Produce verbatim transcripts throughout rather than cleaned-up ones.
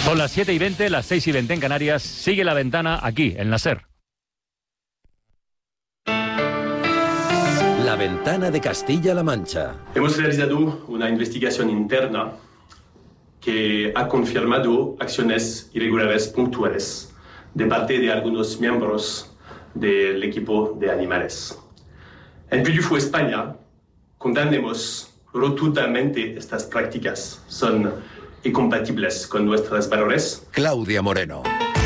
Son las siete y veinte, las seis y veinte en Canarias. Sigue La Ventana aquí, en la SER. La Ventana de Castilla-La Mancha. Hemos realizado una investigación interna que ha confirmado acciones irregulares puntuales de parte de algunos miembros del equipo de animales. En Puy du Fou, España, condenamos rotundamente estas prácticas. Son incompatibles con nuestros valores. Claudia Moreno.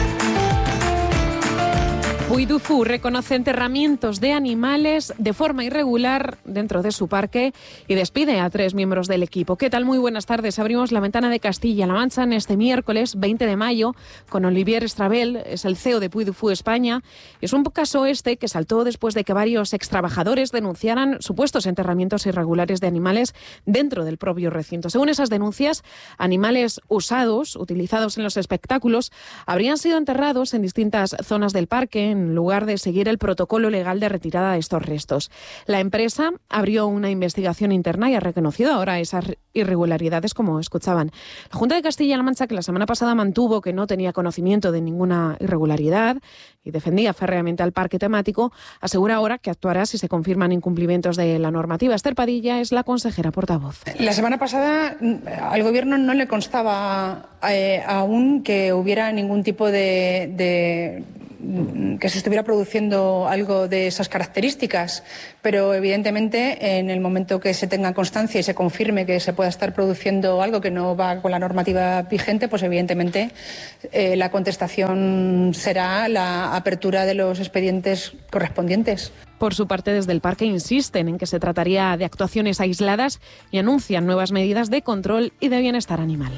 Puy du Fou reconoce enterramientos de animales de forma irregular dentro de su parque y despide a tres miembros del equipo. ¿Qué tal? Muy buenas tardes. Abrimos La Ventana de Castilla-La Mancha en este miércoles veinte de mayo con Olivier Estrabel, es el C E O de Puy du Fou España. Es un caso este que saltó después de que varios extrabajadores denunciaran supuestos enterramientos irregulares de animales dentro del propio recinto. Según esas denuncias, animales usados, utilizados en los espectáculos, habrían sido enterrados en distintas zonas del parque, en lugar de seguir el protocolo legal de retirada de estos restos. La empresa abrió una investigación interna y ha reconocido ahora esas irregularidades, como escuchaban. La Junta de Castilla-La Mancha, que la semana pasada mantuvo que no tenía conocimiento de ninguna irregularidad y defendía férreamente al parque temático, asegura ahora que actuará si se confirman incumplimientos de la normativa. Esther Padilla es la consejera portavoz. La semana pasada al Gobierno no le constaba eh, aún que hubiera ningún tipo de... de que se estuviera produciendo algo de esas características, pero evidentemente en el momento que se tenga constancia y se confirme que se pueda estar produciendo algo que no va con la normativa vigente, pues evidentemente eh, la contestación será la apertura de los expedientes correspondientes. Por su parte, desde el parque insisten en que se trataría de actuaciones aisladas y anuncian nuevas medidas de control y de bienestar animal.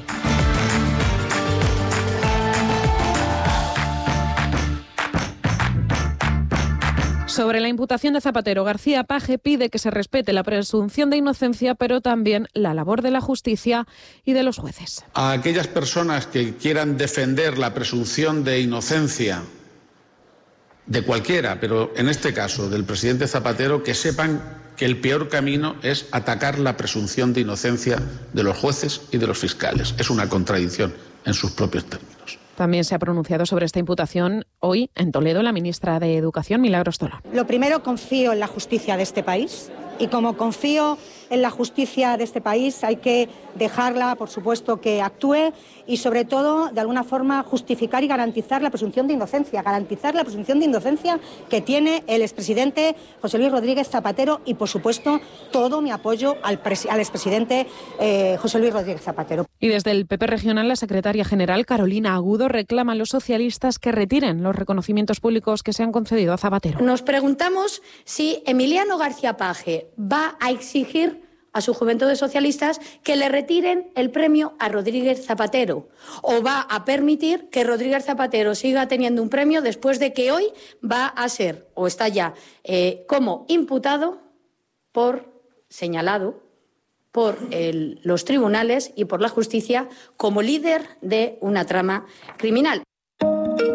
Sobre la imputación de Zapatero, García Page pide que se respete la presunción de inocencia, pero también la labor de la justicia y de los jueces. A aquellas personas que quieran defender la presunción de inocencia de cualquiera, pero en este caso del presidente Zapatero, que sepan que el peor camino es atacar la presunción de inocencia de los jueces y de los fiscales. Es una contradicción en sus propios términos. También se ha pronunciado sobre esta imputación hoy en Toledo la ministra de Educación, Milagros Tolón. Lo primero, confío en la justicia de este país y como confío en la justicia de este país hay que dejarla, por supuesto, que actúe y sobre todo, de alguna forma, justificar y garantizar la presunción de inocencia, garantizar la presunción de inocencia que tiene el expresidente José Luis Rodríguez Zapatero y, por supuesto, todo mi apoyo al, pres- al expresidente eh, José Luis Rodríguez Zapatero. Y desde el P P regional, la secretaria general Carolina Agudo reclama a los socialistas que retiren los reconocimientos públicos que se han concedido a Zapatero. Nos preguntamos si Emiliano García Page va a exigir a su juventud de socialistas que le retiren el premio a Rodríguez Zapatero o va a permitir que Rodríguez Zapatero siga teniendo un premio después de que hoy va a ser o está ya eh, como imputado por señalado por el, los tribunales y por la justicia como líder de una trama criminal.